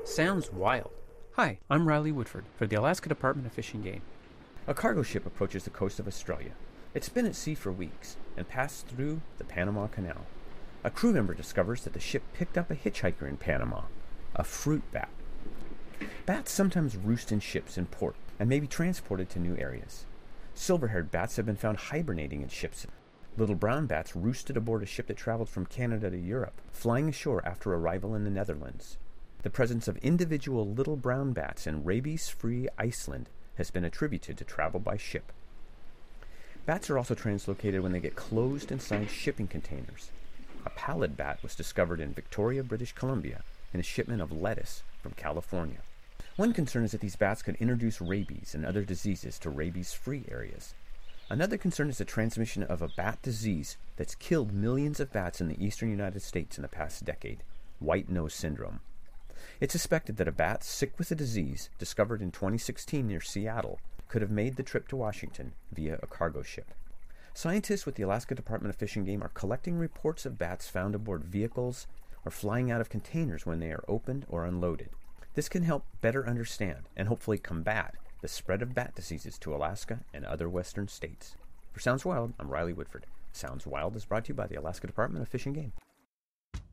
Sounds wild. Hi, I'm Riley Woodford for the Alaska Department of Fish and Game. A cargo ship approaches the coast of Australia. It's been at sea for weeks and passed through the Panama Canal. A crew member discovers that the ship picked up a hitchhiker in Panama, a fruit bat. Bats sometimes roost in ships in port and may be transported to new areas. Silver-haired bats have been found hibernating in ships. Little brown bats roosted aboard a ship that traveled from Canada to Europe, flying ashore after arrival in the Netherlands. The presence of individual little brown bats in rabies-free Iceland has been attributed to travel by ship. Bats are also translocated when they get closed inside shipping containers. A pallid bat was discovered in Victoria, British Columbia, in a shipment of lettuce from California. One concern is that these bats could introduce rabies and other diseases to rabies-free areas. Another concern is the transmission of a bat disease that's killed millions of bats in the eastern United States in the past decade, white nose syndrome. It's suspected that a bat sick with the disease, discovered in 2016 near Seattle, could have made the trip to Washington via a cargo ship. Scientists with the Alaska Department of Fish and Game are collecting reports of bats found aboard vehicles or flying out of containers when they are opened or unloaded. This can help better understand and hopefully combat the spread of bat diseases to Alaska and other western states. For Sounds Wild, I'm Riley Woodford. Sounds Wild is brought to you by the Alaska Department of Fish and Game.